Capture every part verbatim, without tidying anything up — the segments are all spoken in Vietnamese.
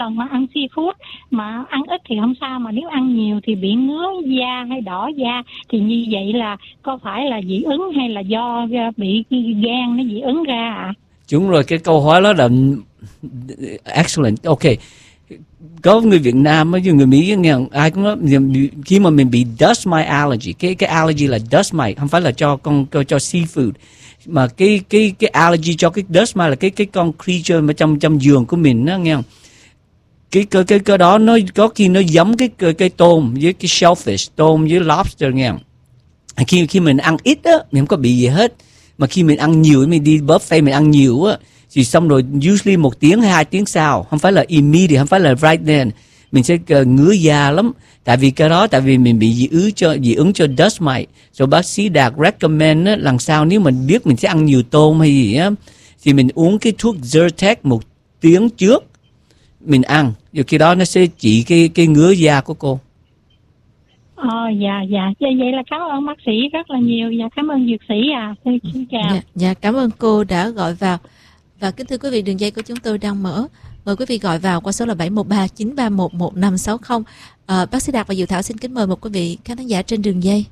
lần mà ăn seafood, mà ăn ít thì không sao, mà nếu ăn nhiều thì bị ngứa da hay đỏ da, thì như vậy là có phải là dị ứng hay là do bị gan nó dị ứng ra ạ? À? Đúng rồi, cái câu hỏi đó là excellent. Ok, có người Việt Nam với người Mỹ nghe ai cũng nói khi mà mình bị dust mite allergy, cái cái allergy là dust mite, không phải là cho con cho, cho seafood, mà cái cái cái allergy cho cái dust mite là cái cái con creature mà trong trong giường của mình đó nghe không? Cái cái cái cái đó nó có khi nó giống cái cái, cái tôm với cái shellfish, tôm với lobster nghe không? Khi khi mình ăn ít á mình không có bị gì hết, mà khi mình ăn nhiều, mình đi buffet mình ăn nhiều á thì xong rồi usually một tiếng hay hai tiếng sau, không phải là immediate, không phải là right then, mình sẽ uh, ngứa da lắm. Tại vì cái đó, tại vì mình bị dị ứng cho dị ứng cho dust mite. Rồi bác sĩ Đạt recommend á, lần sau nếu mình biết mình sẽ ăn nhiều tôm hay gì á, thì mình uống cái thuốc Zyrtec một tiếng trước mình ăn, rồi khi đó nó sẽ trị cái cái ngứa da của cô. Ờ, dạ, dạ, vậy là cảm ơn bác sĩ rất là nhiều, và cảm ơn dược sĩ à, xin chào. Dạ, dạ, cảm ơn cô đã gọi vào. Và kính thưa quý vị, đường dây của chúng tôi đang mở. Mời quý vị gọi vào qua số là bảy một ba chín ba một một năm sáu không. À, bác sĩ Đạt và Diệu Thảo xin kính mời một quý vị khán giả trên đường dây.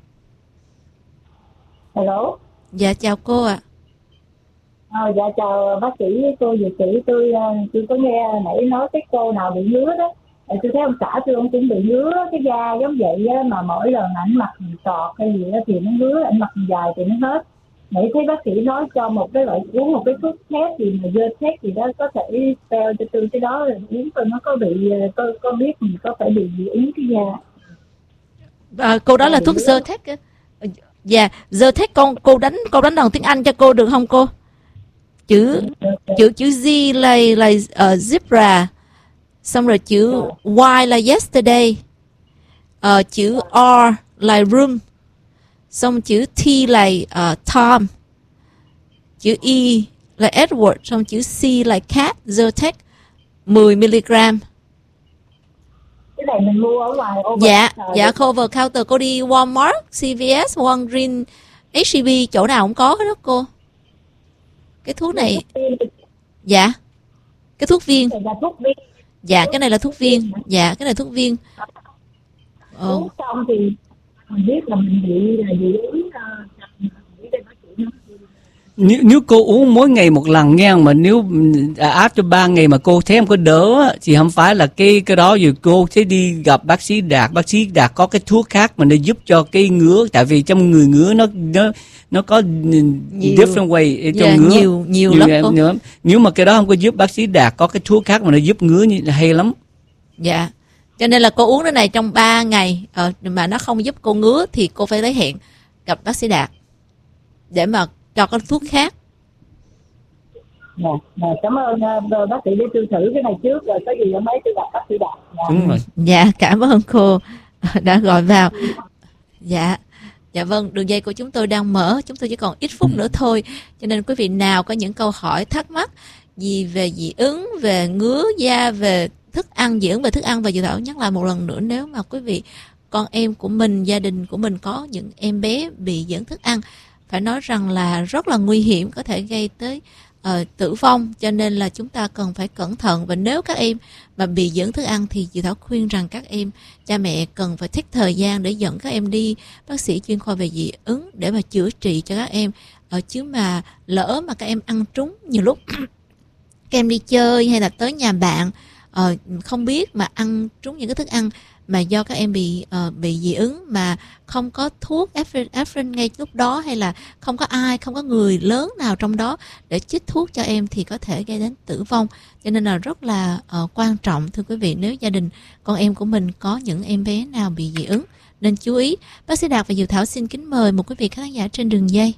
Hello. Dạ, chào cô ạ. À. À, dạ chào bác sĩ, cô dược sĩ. Tôi tôi có nghe nãy nói cái cô nào bị ngứa đó. Tôi thấy ông xã tôi ông cũng bị ngứa cái da giống vậy á, mà mỗi lần ảnh mặc sọt hay gì đó thì nó ngứa, ảnh mặc dài thì nó hết. Nãy thấy bác sĩ nói cho một cái loại uống một cái thuốc thép gì mà dơ thép gì đó, có thể spell cho tôi cái đó uống tôi nó có bị, tôi có biết mình có phải bị dị ứng cái da. À, cô đó là thuốc Zyrtec á. Dạ, Zyrtec con cô đánh cô đánh đòn tiếng Anh cho cô được không cô? Chữ chữ chữ Z là là uh, zebra, xong rồi chữ Y là yesterday, uh, chữ R là room, xong chữ T là uh, Tom, chữ E là Edward, xong chữ C là cat. Zyrtec mười mi-li-gam. Cái này mình mua ở ngoài over Dạ, counter. dạ over counter. Cô đi Walmart, xê vê ét, Walgreens, hát e bê, chỗ nào cũng có cái đó cô. Cái thuốc này, dạ, cái thuốc viên. Là thuốc viên. Dạ, cái này là thuốc viên. Dạ, cái này thuốc viên. Ờ. Uống xong thì mình biết là mình bị là dị ứng. Nếu, nếu cô uống mỗi ngày một lần nghe, mà nếu áp cho ba ngày mà cô thấy không có đỡ thì không phải là cái cái đó, rồi cô sẽ đi gặp bác sĩ Đạt. Bác sĩ Đạt có cái thuốc khác mà nó giúp cho cái ngứa, tại vì trong người ngứa nó nó nó có nhiều, different way trong yeah, ngứa nhiều nhiều, nhiều lắm, nữa. Nếu mà cái đó không có giúp, bác sĩ Đạt có cái thuốc khác mà nó giúp ngứa như là hay lắm. Dạ, cho nên là cô uống cái này trong ba ngày ờ, mà nó không giúp cô ngứa thì cô phải lấy hẹn gặp bác sĩ Đạt để mà cho có thuốc khác. Nè, nè, cảm ơn uh, bác sĩ, để tôi thử cái này trước rồi có gì mấy tôi gặp bác sĩ Đạt. Đúng rồi. Dạ, cảm ơn cô đã gọi vào. Dạ, dạ vâng, đường dây của chúng tôi đang mở, chúng tôi chỉ còn ít phút nữa thôi, cho nên quý vị nào có những câu hỏi thắc mắc gì về dị ứng, về ngứa da, về thức ăn, dị ứng về thức ăn, và Diệu Thảo nhắc lại một lần nữa, nếu mà quý vị con em của mình, gia đình của mình có những em bé bị dị ứng thức ăn, phải nói rằng là rất là nguy hiểm, có thể gây tới uh, tử vong, cho nên là chúng ta cần phải cẩn thận. Và nếu các em mà bị dị ứng thức ăn thì Diệu Thảo khuyên rằng các em, cha mẹ cần phải thích thời gian để dẫn các em đi bác sĩ chuyên khoa về dị ứng để mà chữa trị cho các em. Ờ, chứ mà lỡ mà các em ăn trúng, nhiều lúc các em đi chơi hay là tới nhà bạn uh, không biết mà ăn trúng những cái thức ăn mà do các em bị uh, bị dị ứng mà không có thuốc Afrin ngay lúc đó, hay là không có ai, không có người lớn nào trong đó để chích thuốc cho em, thì có thể gây đến tử vong. Cho nên là rất là uh, quan trọng, thưa quý vị, nếu gia đình con em của mình có những em bé nào bị dị ứng nên chú ý. Bác sĩ Đạt và Diệu Thảo xin kính mời một quý vị khán giả trên đường dây.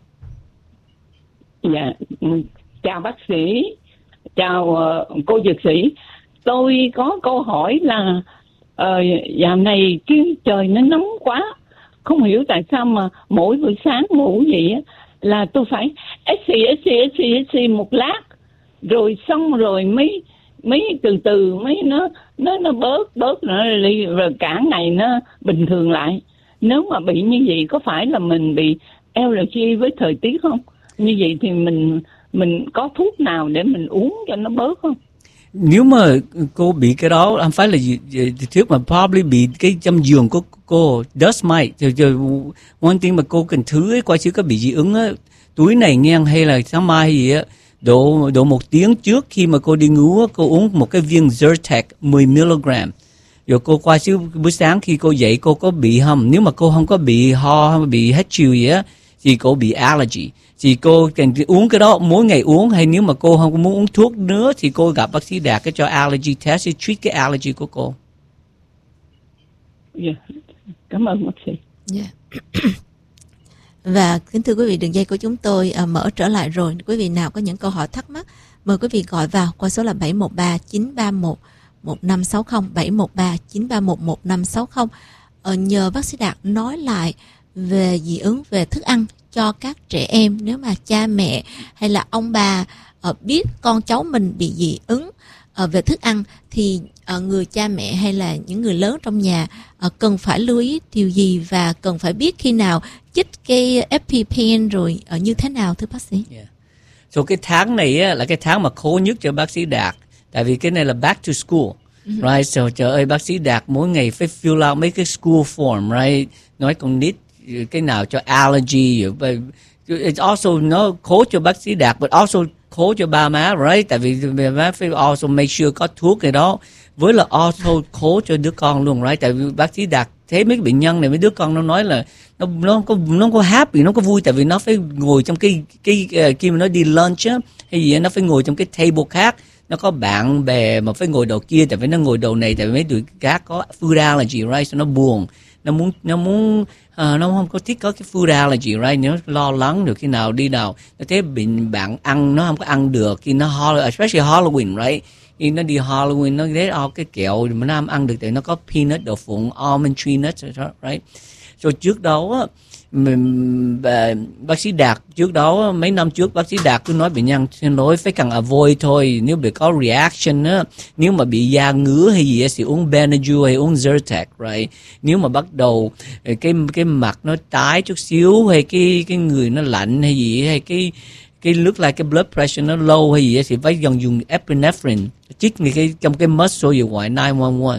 Dạ, chào bác sĩ, chào uh, cô dược sĩ. Tôi có câu hỏi là Ờ, dạo này cái trời nó nóng quá, không hiểu tại sao mà mỗi buổi sáng ngủ vậy á là tôi phải ét xì ét xì ét xì ét xì một lát, rồi xong rồi mới mới từ từ mới nó nó nó bớt bớt nữa, rồi cả ngày nó bình thường lại. Nếu mà bị như vậy có phải là mình bị allergy với thời tiết không? Như vậy thì mình mình có thuốc nào để mình uống cho nó bớt không? Nếu mà cô bị cái đó, không phải là gì, gì trước mà probably bị cái trong giường của cô dust mite. Rồi, rồi one thing mà cô cần thứ ấy, coi chứ có bị dị ứng á, túi này ngang hay là sáng mai hay gì á, độ độ một tiếng trước khi mà cô đi ngủ á, cô uống một cái viên Zyrtec mười mi-li-gam. Rồi cô qua chứ buổi sáng khi cô dậy cô có bị không? Nếu mà cô không có bị ho hay bị hết chiều gì á, thì cô bị allergy. Thì cô cần uống cái đó mỗi ngày uống, hay nếu mà cô không muốn uống thuốc nữa thì cô gặp bác sĩ Đạt cái cho allergy test để treat cái allergy của cô. Yeah. Cảm ơn bác sĩ. Yeah. Và kính thưa quý vị, đường dây của chúng tôi à, mở trở lại rồi. Quý vị nào có những câu hỏi thắc mắc, mời quý vị gọi vào qua số là bảy một ba chín ba một một năm sáu không, bảy một ba chín ba một một năm sáu không. Ờ, nhờ bác sĩ Đạt nói lại về dị ứng về thức ăn cho các trẻ em. Nếu mà cha mẹ hay là ông bà uh, biết con cháu mình bị dị ứng uh, về thức ăn thì uh, người cha mẹ hay là những người lớn trong nhà uh, cần phải lưu ý điều gì và cần phải biết khi nào chích cái EpiPen rồi uh, như thế nào thưa bác sĩ? Yeah. So cái tháng này á, là cái tháng mà khó nhất cho bác sĩ Đạt, tại vì cái này là back to school. Mm-hmm. Right, so trời ơi bác sĩ Đạt mỗi ngày phải fill out mấy cái school form, right? Nói con nít cái nào cho allergy, it's also nó khó cho bác sĩ Đạt, but also khó cho ba má, right? Tại vì ba má phải also make sure có thuốc cái đó, với là also khó cho đứa con luôn, right? Tại vì bác sĩ Đạt thấy mấy cái bệnh nhân này, mấy đứa con nó nói là nó nó có nó có happy, nó có vui, tại vì nó phải ngồi trong cái cái uh, khi mà nó đi lunch á hay gì đó, nó phải ngồi trong cái table khác. Nó có bạn bè mà phải ngồi đầu kia, tại vì nó ngồi đầu này, tại vì mấy đứa khác có food allergy, right? So nó buồn, nó muốn nó muốn uh, nó không có thích có cái food allergy, right? Nó lo lắng được khi nào đi nào, nó thấy bệnh bạn ăn nó không có ăn được, khi nó especially Halloween, right? Khi nó đi Halloween nó thấy oh, cái kẹo mà nó không ăn được, tại nó có peanut đậu phụng, almond tree nuts, right? So trước đó á, mình, bác sĩ Đạt trước đó mấy năm trước bác sĩ Đạt cứ nói bệnh nhân xin lỗi phải cần avoid thôi, nếu bị có reaction á, nếu mà bị da ngứa hay gì thì uống Benadryl hay uống Zyrtec, right? Nếu mà bắt đầu cái cái mặt nó tái chút xíu hay cái cái người nó lạnh hay gì hay cái cái look like cái blood pressure nó low hay gì thì phải dần dùng epinephrine chích người cái trong cái muscle gì ngoài nine one one.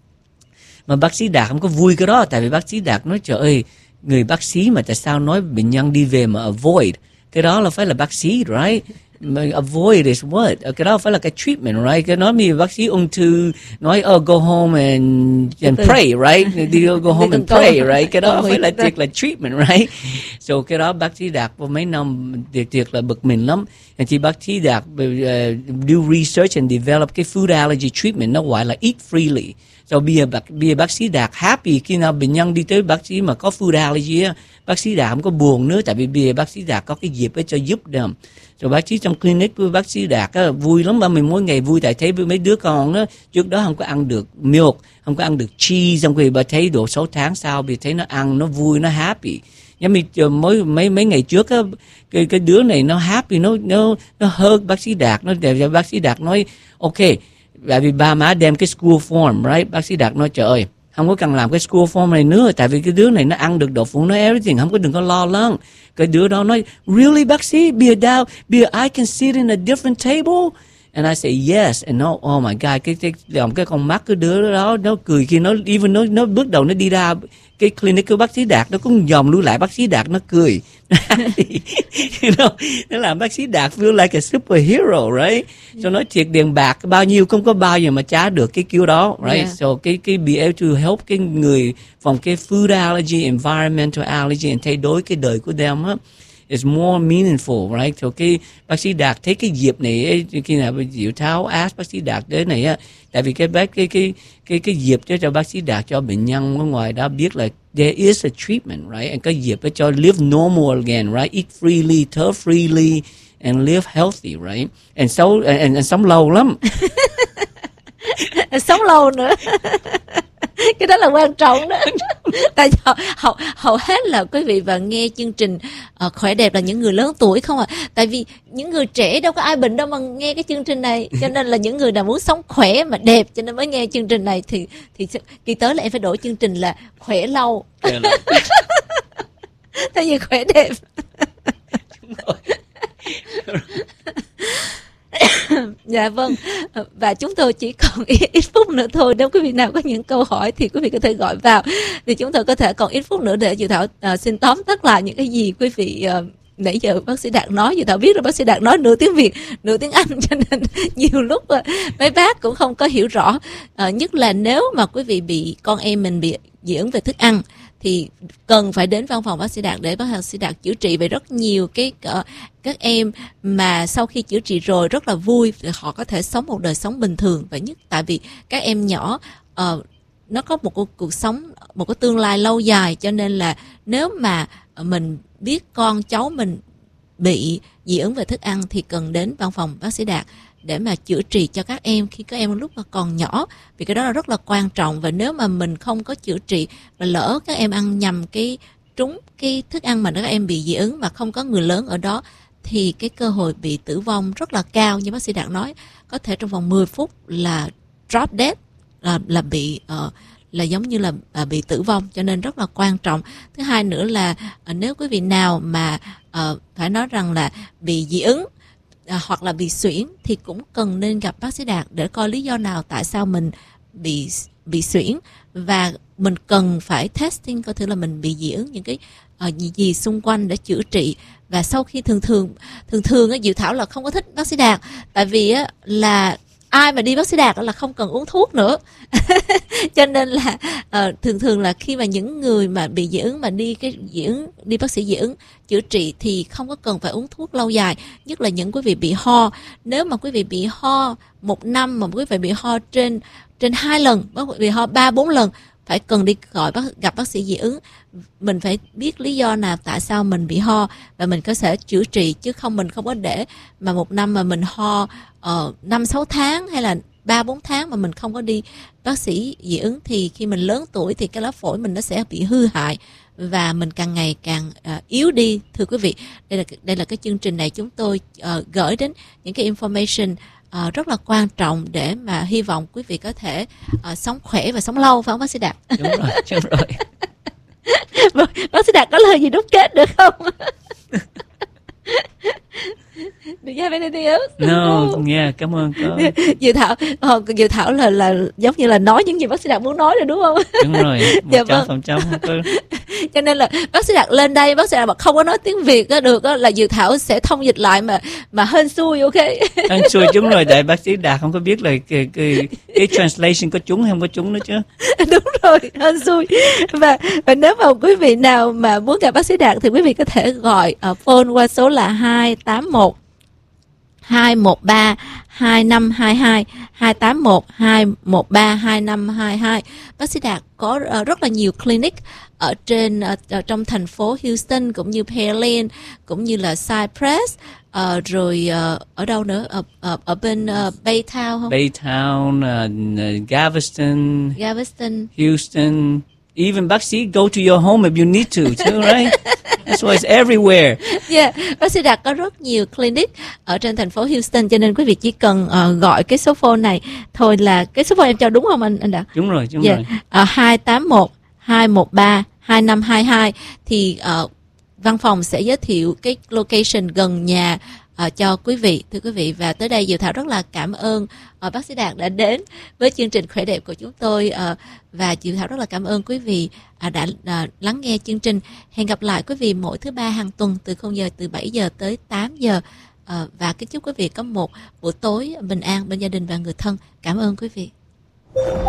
Mà bác sĩ Đạt không có vui cái đó, tại vì bác sĩ Đạt nói trời ơi, người bác sĩ mà tại sao nói bệnh nhân đi về mà avoid, cái đó là phải là bác sĩ, right? Avoid is what? Cái đó phải là cái treatment, right? Cái nói như bác sĩ ung thư nói oh, go home and, and pray, right? Đi go home and pray, right? Cái đó phải là thiệt là treatment, right? So cái đó bác sĩ Đạt vào mấy năm thiệt thiệt là bực mình lắm. Thì bác sĩ Đạt uh, do research and develop cái food allergy treatment, nó gọi là eat freely. So bây giờ bác, bây giờ bác sĩ Đạt happy khi nào bệnh nhân đi tới bác sĩ mà có food allergy á, bác sĩ Đạt không có buồn nữa, tại vì bây giờ bác sĩ Đạt có cái dịp để cho giúp them. Rồi bác sĩ trong clinic với bác sĩ Đạt á, vui lắm, ba mình mỗi ngày vui, tại thấy mấy đứa con á trước đó không có ăn được milk, không có ăn được cheese, xong rồi bà thấy độ sáu tháng sau bị thấy nó ăn, nó vui, nó happy. Nhưng mà mới mấy mấy ngày trước á, cái cái đứa này nó happy, nó nó nó hug bác sĩ Đạt, nó để bác sĩ Đạt nói ok. Tại vì ba má đem cái school form, right? Bác sĩ Đạt nói trời ơi, không có cần làm cái school form này nữa, tại vì cái đứa này nó ăn được đậu phụng, nó everything, không có đừng có lo lắng. Cái đứa đó nói, really bác sĩ, be a doubt, be a, I can sit in a different table. And I say yes, and no, oh my God, cái cái cái, cái con mắt cái đứa đó nó cười khi nó even nó nó bước đầu nó đi ra cái clinic của bác sĩ Đạt, nó cũng dòm lưu lại bác sĩ Đạt, nó cười. You know, nó làm bác sĩ Đạt feel like a superhero, right? So nói thiệt tiền bạc bao nhiêu không có bao giờ mà trả được cái kiểu đó, right? Yeah. So cái cái be able to help cái người phòng cái food allergy, environmental allergy, and thay đổi cái đời của them á, is more meaningful, right? So cái bác sĩ Đạt thấy cái dịp này khi nào Diệu Tháo ask bác sĩ Đạt đến này á, tại vì cái bác cái cái cái cái dịp cho cho bác sĩ Đạt cho bệnh nhân ở ngoài đó biết là there is a treatment, right? And cái dịp để cho live normal again, right? Eat freely, thở freely, and live healthy, right? And so and, and sống lâu lắm. Sống lâu nữa. Cái đó là quan trọng đó. Tại hầu, hầu, hầu hết là quý vị và nghe chương trình uh, khỏe đẹp là những người lớn tuổi không à. Tại vì những người trẻ đâu có ai bệnh đâu mà nghe cái chương trình này. Cho nên là những người nào muốn sống khỏe mà đẹp cho nên mới nghe chương trình này. Thì thì kỳ tới là em phải đổi chương trình là khỏe lâu. Tại vì khỏe đẹp. Dạ vâng, và chúng tôi chỉ còn ít, ít phút nữa thôi. Nếu quý vị nào có những câu hỏi thì quý vị có thể gọi vào, thì chúng tôi có thể còn ít phút nữa để Dự Thảo uh, xin tóm tắt lại những cái gì quý vị uh, nãy giờ bác sĩ Đạt nói. Dự Thảo biết là bác sĩ Đạt nói nửa tiếng Việt nửa tiếng Anh, cho nên nhiều lúc uh, mấy bác cũng không có hiểu rõ. Uh, nhất là nếu mà quý vị bị con em mình bị dị ứng về thức ăn thì cần phải đến văn phòng bác sĩ Đạt để bác sĩ Đạt chữa trị. Về rất nhiều cái uh, các em mà sau khi chữa trị rồi rất là vui, họ có thể sống một đời sống bình thường. Và nhất tại vì các em nhỏ uh, nó có một cuộc, cuộc sống, một cái tương lai lâu dài, cho nên là nếu mà mình biết con cháu mình bị dị ứng về thức ăn thì cần đến văn phòng bác sĩ Đạt để mà chữa trị cho các em khi các em lúc mà còn nhỏ, vì cái đó là rất là quan trọng. Và nếu mà mình không có chữa trị và lỡ các em ăn nhầm cái trúng cái thức ăn mà các em bị dị ứng mà không có người lớn ở đó thì cái cơ hội bị tử vong rất là cao. Như bác sĩ Đạt nói, có thể trong vòng mười phút là drop dead, là, là bị uh, là giống như là uh, bị tử vong, cho nên rất là quan trọng. Thứ hai nữa là uh, nếu quý vị nào mà uh, phải nói rằng là bị dị ứng À, hoặc là bị suyễn thì cũng cần nên gặp bác sĩ Đạt để coi lý do nào tại sao mình bị bị suyễn, và mình cần phải testing coi thử là mình bị dị ứng những cái uh, gì, gì xung quanh để chữa trị. Và sau khi thường thường thường thường á, Diệu Thảo là không có thích bác sĩ Đạt, tại vì á, là ai mà đi bác sĩ Đạt là không cần uống thuốc nữa. Cho nên là uh, thường thường là khi mà những người mà bị dị ứng mà đi cái dị ứng đi bác sĩ dị ứng chữa trị thì không có cần phải uống thuốc lâu dài. Nhất là những quý vị bị ho, nếu mà quý vị bị ho một năm mà quý vị bị ho trên trên hai lần, quý vị ho ba bốn lần, phải cần đi gọi bác, gặp bác sĩ dị ứng. Mình phải biết lý do nào tại sao mình bị ho và mình có thể chữa trị, chứ không mình không có để mà một năm mà mình ho năm sáu tháng hay là ba bốn tháng mà mình không có đi bác sĩ dị ứng thì khi mình lớn tuổi thì cái lá phổi mình nó sẽ bị hư hại và mình càng ngày càng uh, yếu đi. Thưa quý vị, đây là đây là cái chương trình này chúng tôi uh, gửi đến những cái information uh, rất là quan trọng để mà hy vọng quý vị có thể uh, sống khỏe và sống lâu, phải không bác sĩ Đạt? Đúng rồi, đúng rồi. Bác sĩ Đạt có lời gì đúc kết được không? Do you have anything else? No, yeah, cảm ơn cô. Dự Thảo, oh, Dự Thảo là là giống như là nói những gì bác sĩ Đạt muốn nói rồi đúng không? Đúng rồi, một trăm phần trăm. Cho nên là bác sĩ Đạt lên đây, bác sĩ Đạt mà không có nói tiếng Việt đó, được đó, là Dự Thảo sẽ thông dịch lại mà mà hên xui, ok? Hên xui đúng rồi, tại bác sĩ Đạt không có biết là cái cái, cái translation có trúng hay không có trúng nữa chứ. Đúng rồi, hên xui. Và và nếu mà quý vị nào mà muốn gặp bác sĩ Đạt thì quý vị có thể gọi uh, phone qua số là hai tám một hai một ba hai năm hai hai, hai tám một hai một ba hai năm hai hai. Bác sĩ Đạt có uh, rất là nhiều clinic ở trên uh, ở trong thành phố Houston cũng như Pearland cũng như là Cypress, uh, rồi uh, ở đâu nữa, ở, ở, ở bên uh, Baytown không? Baytown, uh, Galveston, Galveston, Houston. Even bác sĩ go to your home if you need to, too, right? That's why it's everywhere. Yeah, bác sĩ Đạt có rất nhiều clinic ở trên thành phố Houston, cho nên quý vị chỉ cần uh, gọi cái số phone này thôi. Là cái số phone em cho đúng không anh anh Đạt? Đúng rồi, đúng yeah. rồi. Uh, hai tám một hai một ba hai năm hai hai thì uh, văn phòng sẽ giới thiệu cái location gần nhà uh, cho quý vị, thưa quý vị. Và tới đây Diệu Thảo rất là cảm ơn uh, bác sĩ Đạt đã đến với chương trình Khỏe Đẹp của chúng tôi, uh, và Diệu Thảo rất là cảm ơn quý vị uh, đã uh, lắng nghe chương trình. Hẹn gặp lại quý vị mỗi thứ ba hàng tuần từ không giờ từ bảy giờ tới tám giờ, uh, và kính chúc quý vị có một buổi tối bình an bên gia đình và người thân. Cảm ơn quý vị.